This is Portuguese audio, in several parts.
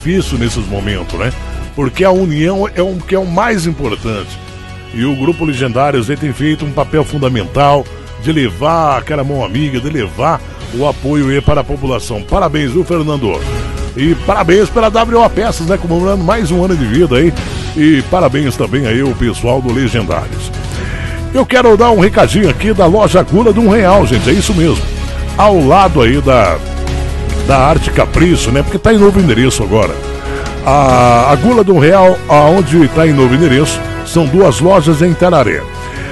difícil nesses momentos, né? Porque a união é o que é o mais importante. E o Grupo Legendários aí tem feito um papel fundamental de levar aquela mão amiga, de levar o apoio aí para a população. Parabéns, viu, Fernando? E parabéns pela WO Peças, né? Comemorando mais um ano de vida aí. E parabéns também aí ao pessoal do Legendários. Eu quero dar um recadinho aqui da loja Gula de R$1, gente, é isso mesmo. Ao lado aí da Arte Capricho, né? Porque tá em novo endereço agora. A Gula de R$1, aonde tá em novo endereço, são 2 lojas em Itararé.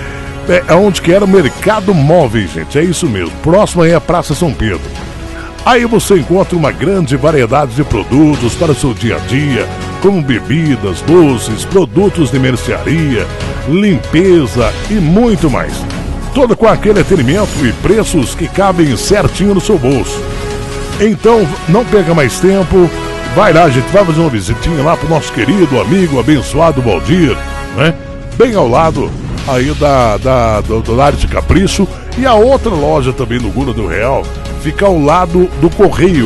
É onde que era o Mercado Móveis, gente, é isso mesmo. Próximo aí é a Praça São Pedro. Aí você encontra uma grande variedade de produtos para o seu dia a dia, como bebidas, doces, produtos de mercearia, limpeza e muito mais. Todo com aquele atendimento e preços que cabem certinho no seu bolso. Então, não perca mais tempo, vai lá, gente, vai fazer uma visitinha lá pro nosso querido amigo, abençoado Valdir, né? Bem ao lado aí do Arte Capricho. E a outra loja também do Gula do R$1 fica ao lado do Correio,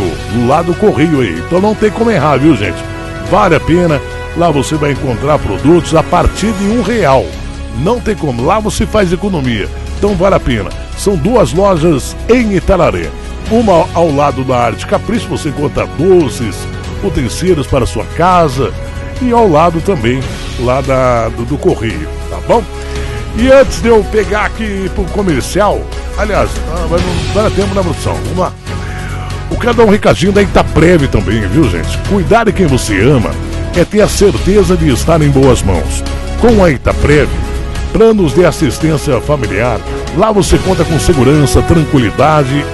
aí. Então não tem como errar, viu, gente? Vale a pena, lá você vai encontrar produtos a partir de R$1. Não tem como, lá você faz economia. Então vale a pena. São 2 lojas em Itararé. Uma ao lado da Arte Capricho, você encontra doces, utensílios para a sua casa. E ao lado também, lá do Correio, tá bom? E antes de eu pegar aqui pro comercial, aliás, vai dar tempo na produção, vamos lá. Eu quero dar um recadinho da Itaprev também, viu, gente? Cuidar de quem você ama é ter a certeza de estar em boas mãos. Com a Itaprev, planos de assistência familiar, lá você conta com segurança, tranquilidade,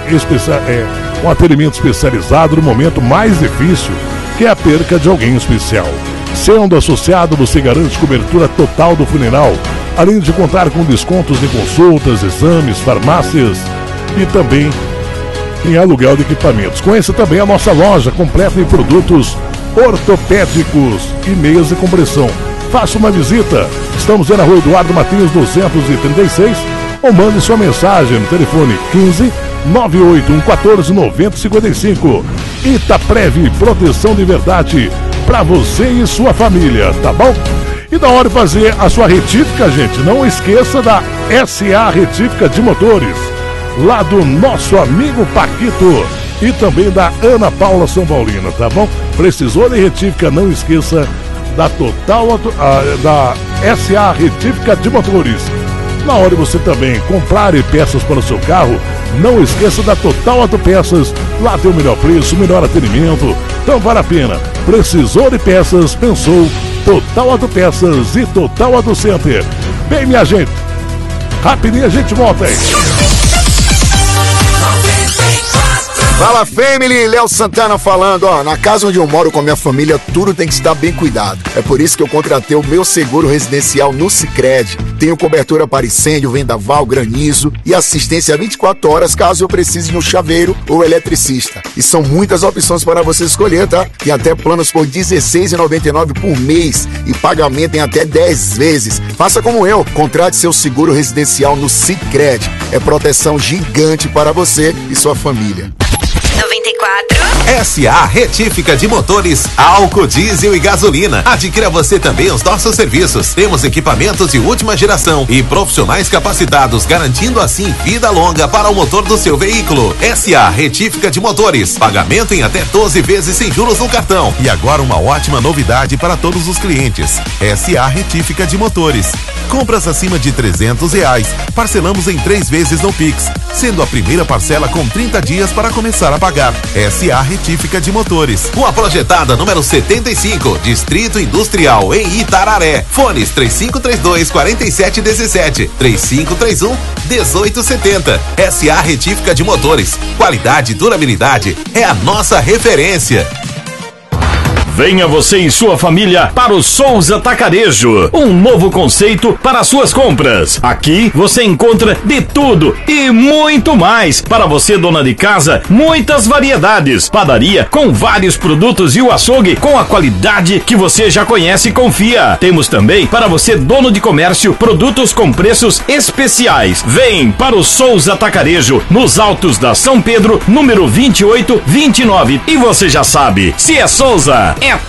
um atendimento especializado no momento mais difícil, que é a perca de alguém especial. Sendo associado, você garante cobertura total do funeral, além de contar com descontos de consultas, exames, farmácias e também em aluguel de equipamentos. Conheça também a nossa loja completa em produtos ortopédicos e meias de compressão. Faça uma visita. Estamos na Rua Eduardo Martins 236 ou mande sua mensagem no telefone 15 98114 9055. Itaprev, proteção de verdade para você e sua família, tá bom? E na hora de fazer a sua retífica, gente, não esqueça da SA Retífica de Motores, lá do nosso amigo Paquito e também da Ana Paula São Paulina, tá bom? Precisou de retífica, não esqueça da da SA Retífica de Motores. Na hora de você também comprar peças para o seu carro, não esqueça da Total Autopeças. Lá tem o melhor preço, o melhor atendimento. Então vale a pena. Precisou de peças, pensou Total Autopeças e Total Auto Center. Bem, minha gente, rapidinho a gente volta aí. Fala, family, Léo Santana falando. Na casa onde eu moro com a minha família, tudo tem que estar bem cuidado. É por isso que eu contratei o meu seguro residencial no Sicredi. Tenho cobertura para incêndio, vendaval, granizo e assistência 24 horas caso eu precise de um chaveiro ou eletricista. E são muitas opções para você escolher, tá? Tem até planos por R$16,99 por mês e pagamento em até 10 vezes. Faça como eu, contrate seu seguro residencial no Sicredi. É proteção gigante para você e sua família. 94. SA Retífica de Motores, álcool, diesel e gasolina. Adquira você também os nossos serviços. Temos equipamentos de última geração e profissionais capacitados, garantindo assim vida longa para o motor do seu veículo. SA Retífica de Motores, pagamento em até 12 vezes sem juros no cartão. E agora uma ótima novidade para todos os clientes. SA Retífica de Motores. Compras acima de R$300, parcelamos em 3 vezes no Pix, sendo a primeira parcela com 30 dias para começar a pagar. SA Retífica de Motores. Rua Projetada, número 75, Distrito Industrial, em Itararé. Fones 3532-4717, 3531-1870. SA Retífica de Motores. Qualidade e durabilidade é a nossa referência. Venha você e sua família para o Souza Atacarejo, um novo conceito para suas compras. Aqui você encontra de tudo e muito mais. Para você, dona de casa, muitas variedades. Padaria com vários produtos e o açougue com a qualidade que você já conhece e confia. Temos também para você, dono de comércio, produtos com preços especiais. Vem para o Souza Atacarejo, nos altos da São Pedro, número 2829. E você já sabe, se é Souza, é